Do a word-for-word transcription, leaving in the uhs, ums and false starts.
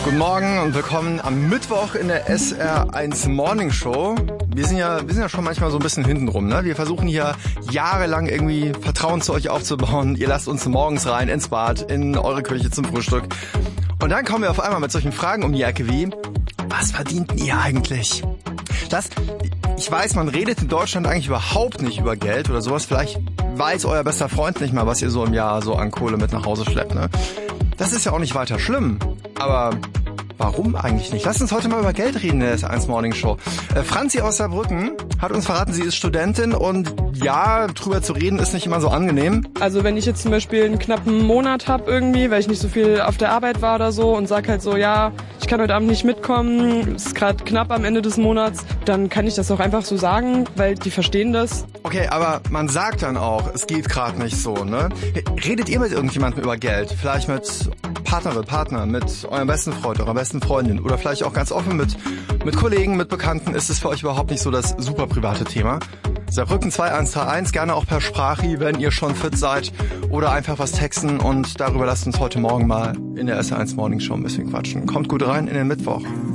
Guten Morgen und willkommen am Mittwoch in der S R eins Morning Show. Wir sind ja, wir sind ja schon manchmal so ein bisschen hintenrum, ne? Wir versuchen hier jahrelang irgendwie Vertrauen zu euch aufzubauen. Ihr lasst uns morgens rein ins Bad, in eure Küche zum Frühstück. Und dann kommen wir auf einmal mit solchen Fragen um die Ecke wie, was verdient ihr eigentlich? Das, ich weiß, man redet in Deutschland eigentlich überhaupt nicht über Geld oder sowas. Vielleicht weiß euer bester Freund nicht mal, was ihr so im Jahr so an Kohle mit nach Hause schleppt, ne? Das ist ja auch nicht weiter schlimm. Aber warum eigentlich nicht? Lasst uns heute mal über Geld reden in der S eins Morning Show. Äh, Franzi aus Saarbrücken hat uns verraten, sie ist Studentin und ja, drüber zu reden ist nicht immer so angenehm. Also wenn ich jetzt zum Beispiel einen knappen Monat habe irgendwie, weil ich nicht so viel auf der Arbeit war oder so und sag halt so, ja, ich kann heute Abend nicht mitkommen, es ist gerade knapp am Ende des Monats, dann kann ich das auch einfach so sagen, weil die verstehen das. Okay, aber man sagt dann auch, es geht gerade nicht so, ne? Redet ihr mit irgendjemandem über Geld? Vielleicht mit Partnerin, Partner, mit eurem besten Freund, eurer besten Freundin oder vielleicht auch ganz offen mit, mit Kollegen, mit Bekannten. Ist es für euch überhaupt nicht so das super private Thema? Saarbrücken zwei eins drei eins, gerne auch per Sprachi, wenn ihr schon fit seid oder einfach was texten und darüber lasst uns heute Morgen mal in der S R eins Morning Show ein bisschen quatschen. Kommt gut rein in den Mittwoch.